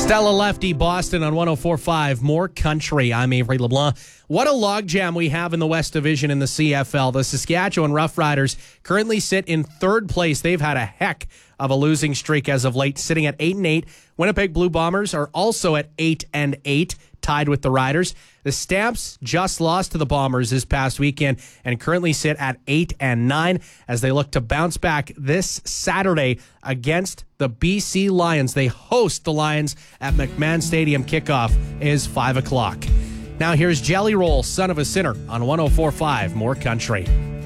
Stella Lefty, Boston on 104.5. More country. I'm Avery LeBlanc. What a logjam we have in the West Division in the CFL. The Saskatchewan Roughriders currently sit in third place. They've had a heck of a losing streak as of late, sitting at 8-8. Winnipeg Blue Bombers are also at 8-8, tied with the Riders. The Stamps just lost to the Bombers this past weekend and currently sit at 8-9 as they look to bounce back this Saturday against the BC Lions. They host the Lions at McMahon Stadium. Kickoff is 5 o'clock. Now here's Jelly Roll, Son of a Sinner on 104.5 More Country.